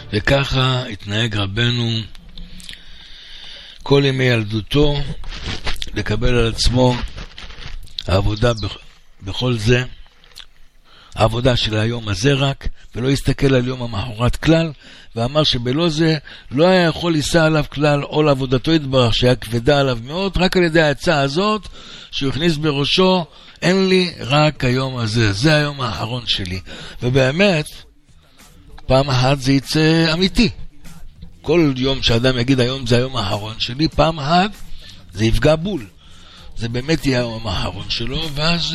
וככה התנהג רבנו כל ימי ילדותו, לקבל על עצמו העבודה בכל זה, העבודה של היום הזה רק, ולא יסתכל על יום המחרת כלל, ואמר שבלא זה לא היה יכול לישא עליו כלל, או לעבודתו יתברך שהיה כבדה עליו מאוד, רק על ידי ההצעה הזאת שהוא הכניס בראשו, אין לי רק היום הזה, זה היום האחרון שלי. ובאמת פעם אחת זה יצא אמיתי, כל יום שאדם יגיד היום זה היום האחרון שלי, פעם אחת זה יפגע בול, זה באמת יהיה היום האחרון שלו, ואז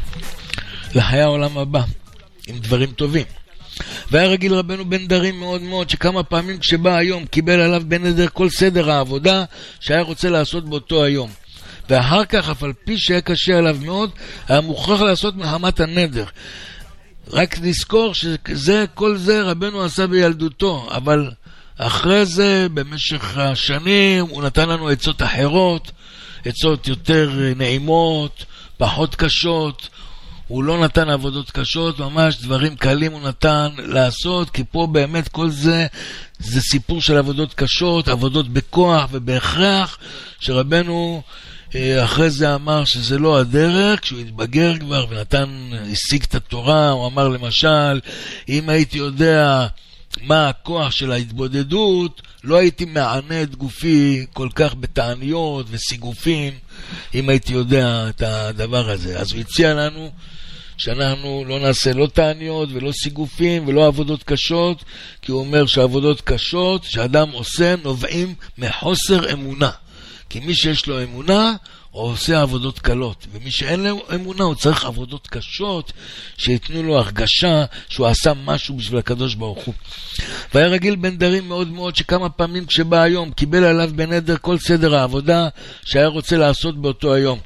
לחיי העולם הבא עם דברים טובים. והיה רגיל רבנו בן דרים מאוד מאוד, שכמה פעמים כשבא היום קיבל עליו בנדר כל סדר העבודה שהיה רוצה לעשות באותו היום, ואחר כך אף על פי שהיה קשה עליו מאוד היה מוכרח לעשות מחמת הנדר. רק לזכור שזה כל זה רבנו עשה בילדותו, אבל אחרי זה במשך השנים הוא נתן לנו עצות אחרות, עצות יותר נעימות, פחות קשות. הוא לא נתן עבודות קשות, ממש דברים קלים הוא נתן לעשות, כי פה באמת כל זה סיפור של עבודות קשות, עבודות בכוח ובהכרח, שרבנו אחרי זה אמר שזה לא הדרך. כשהוא התבגר כבר ונתן, השיג את התורה, הוא אמר למשל, אם הייתי יודע מה הכוח של ההתבודדות, לא הייתי מענה את גופי כל כך בתעניות וסיגופים, אם הייתי יודע את הדבר הזה. אז הוא הציע לנו שאנחנו לא נעשה לא תעניות ולא סיגופים ולא עבודות קשות, כי הוא אומר שעבודות קשות שאדם עושה נובעים מחוסר אמונה, כי מי שיש לו אמונה הוא עושה עבודות קלות, ומי שאין לו אמונה הוא צריך עבודות קשות שיתנו לו הרגשה שהוא עשה משהו בשביל הקדוש ברוך הוא. והיה רגיל בן דרים מאוד מאוד, שכמה פעמים כשבא היום קיבל עליו בנדר כל סדר העבודה שהיה רוצה לעשות באותו היום,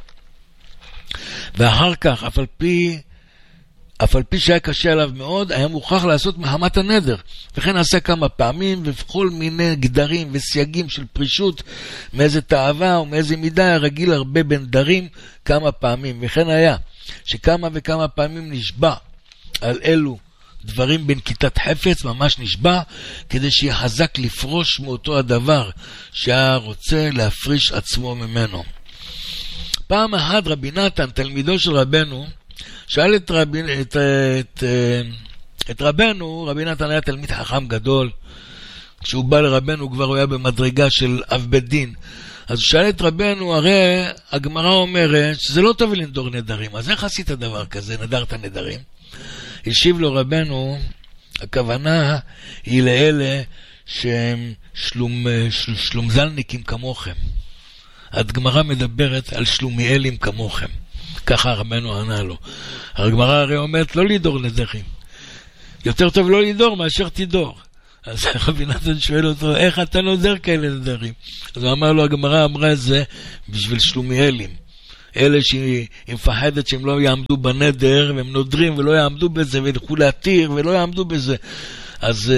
ואחר כך אף על פי שהיה קשה עליו מאוד היה מוכרח לעשות מחמת הנדר, וכן עשה כמה פעמים וכל מיני גדרים וסייגים של פרישות מאיזה תאווה ומאיזה מידה. היה רגיל הרבה בן דרים כמה פעמים, וכן היה שכמה וכמה פעמים נשבע על אלו דברים בנקיטת חפץ, ממש נשבע כדי שיהיה חזק לפרוש מאותו הדבר שהיה רוצה להפריש עצמו ממנו. פעם אחת רבי נתן תלמידו של רבנו שאל את רבנו, רבי נתן היה תלמיד חכם גדול, כשהוא בא לרבנו כבר הוא היה במדרגה של אב בית דין, אז הוא שאל את רבנו, הרי הגמרא אומרת שזה לא טוב לנדור נדרים, אז איך עשית דבר כזה, נדרת נדרים? השיב לו רבנו, הכוונה היא לאלה שהם שלומזלניקים כמוכם, הגמרא מדברת על שלומיאלים כמוכם, ככה רבנו ענה לו. הגמרא הרי אומרת לא לדור נדרים, יותר טוב לא לדור מאשר תדור. אז רבי נתן שואל אותו, איך אתה נודר כאלה נדרים? אז הוא אמר לו, הגמרא אמרה את זה בשביל שלומיאלים, אלה שהיא מפחדת שהם לא יעמדו בנדר והם נודרים ולא יעמדו בזה וילכו להתיר ולא יעמדו בזה. אז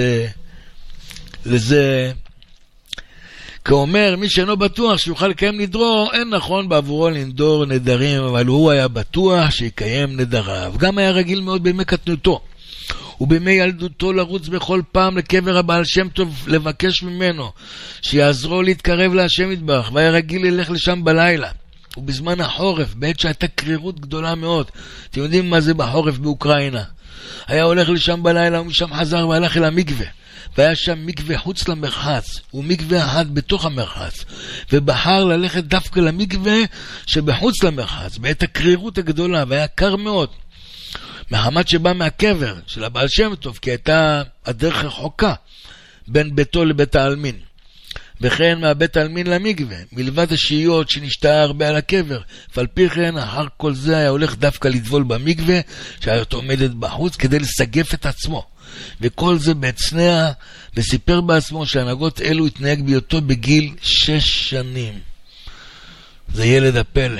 לזה כאומר, מי שאינו בטוח שיוכל לקיים נדרו, אין נכון בעבורו לנדור נדרים, אבל הוא היה בטוח שיקיים נדריו. גם היה רגיל מאוד בימי קטנותו ובימי ילדותו לרוץ בכל פעם לקבר הבעל שם טוב, לבקש ממנו שיעזרו להתקרב להשם יתברך, והיה רגיל ללך לשם בלילה ובזמן החורף, בעת שהייתה קרירות גדולה מאוד. אתם יודעים מה זה בחורף באוקראינה? היה הולך לשם בלילה ומשם חזר והלך אל המקווה, והיה שם מקווה חוץ למרחץ ומקווה אחד בתוך המרחץ, ובחר ללכת דווקא למקווה שבחוץ למרחץ בעת הקרירות הגדולה, והיה קר מאוד מחמת שבא מהקבר של הבעל שם טוב, כי הייתה הדרך רחוקה בין ביתו לבית העלמין, וכן מהבית העלמין למקווה, מלבד השהיות שנשתהה הרבה על הקבר, ועל פי כן אחר כל זה היה הולך דווקא לטבול במקווה שהיה עומדת בחוץ כדי לסגף את עצמו, וכל זה בהצנע, וסיפר בעצמו שהנהגות אלו התנהג בהיותו בגיל 6 שנים. זה ילד הפלא.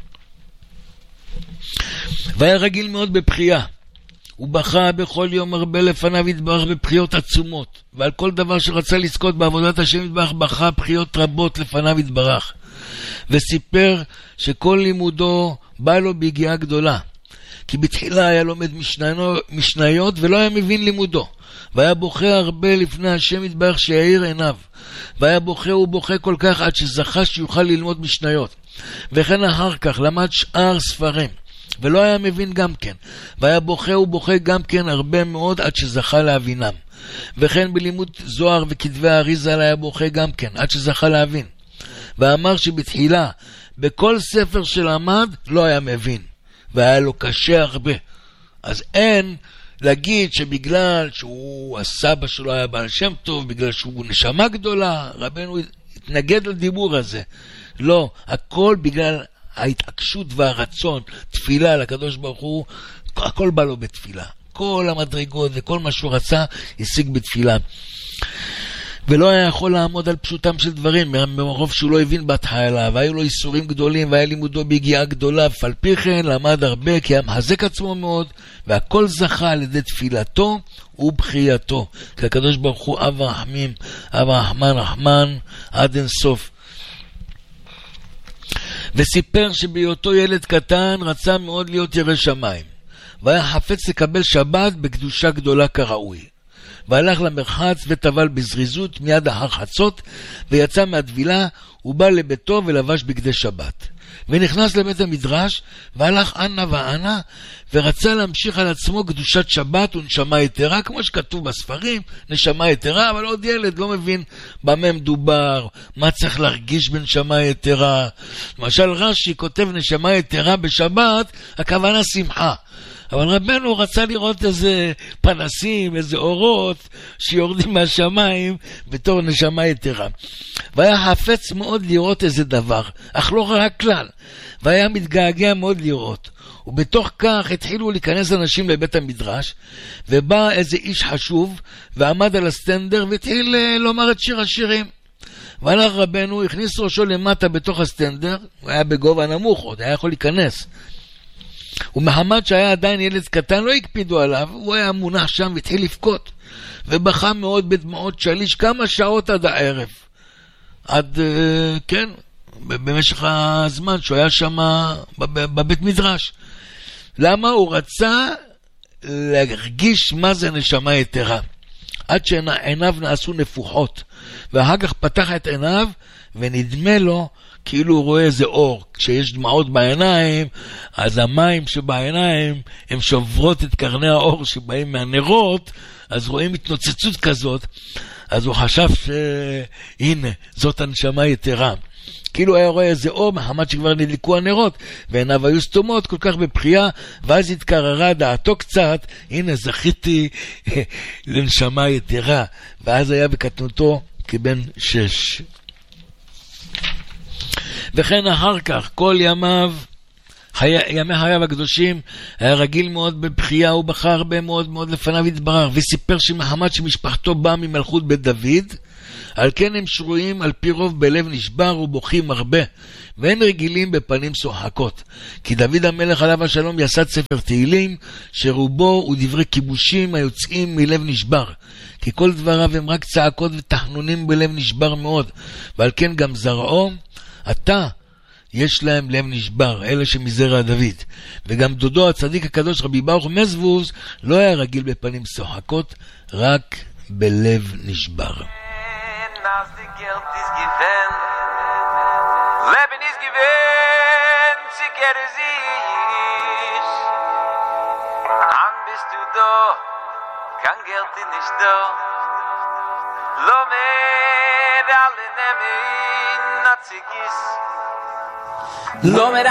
והיה רגיל מאוד בבחייה, הוא בכה בכל יום הרבה לפניו יתברך בבחיות עצומות, ועל כל דבר שרצה לזכות בעבודת השם יתברך בכה בחיות רבות לפניו יתברך, וסיפר שכל לימודו בא לו בהגיעה גדולה, כי בתחילה היה לומד משניות ולא היה מבין לימודו, והיה בוכה הרבה לפני השם יתברך שיאיר עיניו, והיה בוכה ובוכה כל כך עד שזכה שיוכל ללמוד משניות, וכן אחר כך למד שאר ספרים, ולא היה מבין גם כן, והיה בוכה ובוכה גם כן הרבה מאוד עד שזכה להבינם, וכן בלימוד זוהר וכתבי האריז"ל היה בוכה גם כן עד שזכה להבין, ואמר שבתחילה בכל ספר שלמד לא היה מבין, והיה לו קשה הרבה. אז אין להגיד שבגלל שהוא הסבא שלו היה בעל שם טוב, בגלל שהוא נשמה גדולה, רבנו התנגד לדיבור הזה. לא, הכל בגלל ההתעקשות והרצון, תפילה לקדוש ברוך הוא, הכל בא לו בתפילה. כל המדרגות וכל מה שהוא רצה השיג בתפילה. ולא היה יכול לעמוד על פשוטם של דברים, מרוב שהוא לא הבין בהתחלה, והיו לו איסורים גדולים, והיה לימודו בהגיעה גדולה, ועל פי כן למד הרבה, כי היה מחזק עצמו מאוד, והכל זכה על ידי תפילתו ובחייתו. כי הקדוש ברוך הוא אב רחמים, אב רחמן רחמן, עד אין סוף. וסיפר שבהיותו ילד קטן רצה מאוד להיות ירא שמיים, והיה חפץ לקבל שבת בקדושה גדולה כראוי. והלך למרחץ וטבל בזריזות מיד אחר חצות, ויצא מהטבילה, ובא לביתו ולבש בגדי שבת. ונכנס לבית המדרש, והלך אנה ואנה, ורצה להמשיך על עצמו קדושת שבת ונשמה יתרה, כמו שכתוב בספרים, נשמה יתרה, אבל עוד ילד לא מבין במה מדובר, מה צריך להרגיש בנשמה יתרה. למשל רש"י כותב נשמה יתרה בשבת, הכוונה שמחה. אבל רבנו רצה לראות איזה פנסים, איזה אורות שיורדים מהשמיים בתור נשמה יתרה. והיה חפץ מאוד לראות איזה דבר, אך לא ראה כלל, והיה מתגעגע מאוד לראות. ובתוך כך התחילו להיכנס אנשים לבית המדרש, ובא איזה איש חשוב ועמד על הסטנדר והתחיל לומר את שיר השירים. והלך רבנו, הכניס ראשו למטה בתוך הסטנדר, הוא היה בגובה נמוך, עוד היה יכול להיכנס. ומחמד שהיה עדיין ילד קטן לא הקפידו עליו, הוא היה מונח שם והתחיל לבכות, ובכה מאוד בדמעות שליש כמה שעות עד הערב, עד כן, במשך הזמן שהוא היה שם בבית מדרש. למה? הוא רצה להרגיש מה זה נשמה יתרה, עד שעיניו נעשו נפוחות, ואחר כך פתח את עיניו ונדמה לו כאילו הוא רואה איזה אור. כשיש דמעות בעיניים, אז המים שבעיניים הם שוברות את קרני האור שבאים מהנרות, אז רואים התנוצצות כזאת. אז הוא חשב שהנה, זאת הנשמה יתרה. כאילו היה רואה איזה אור, מחמת שכבר נדלקו הנרות, ועיניו היו סתומות כל כך בבחייה, ואז התקררה דעתו קצת, הנה זכיתי לנשמה יתרה. ואז היה בקטנותו כבן 6. וכן אחר כך, כל ימיו, ימי חייו הקדושים, היה רגיל מאוד בבחייה, הוא בחר הרבה מאוד מאוד לפניו יתברך, וסיפר שמחמת שמשפחתו באה ממלכות בית דוד, על כן הם שרויים על פי רוב בלב נשבר ובוכים הרבה, ואין רגילים בפנים שוחקות. כי דוד המלך עליו השלום יסד ספר תהילים, שרובו הוא דברי כיבושים היוצאים מלב נשבר. כי כל דבריו הם רק צעקות ותחנונים בלב נשבר מאוד, ועל כן גם זרעו, אתה, יש להם לב נשבר, אלה שמזרע דוד. וגם דודו הצדיק הקדוש רבי ברוך מזבוז לא היה רגיל בפנים שוחקות, רק בלב נשבר. Als die Geld ist gewinnt, Leben ist gewinnt, sie kehre sich. An bist du da, kein Geld ist nicht da. Lo mer alle nehmen, nazigis. Lo mer